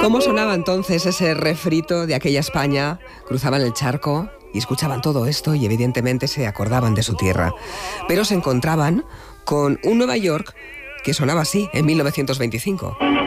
¿Cómo sonaba entonces ese refrito de aquella España? Cruzaban el charco y escuchaban todo esto y evidentemente se acordaban de su tierra. Pero se encontraban con un Nueva York que sonaba así en 1925.